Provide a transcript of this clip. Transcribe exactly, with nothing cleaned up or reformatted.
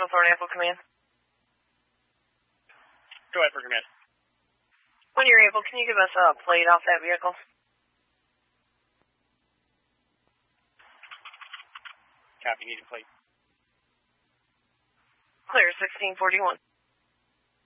Marshall Thorn Apple Command. Go ahead for command. When you're able, can you give us a plate off that vehicle? Copy, need a plate. Clear, sixteen forty-one.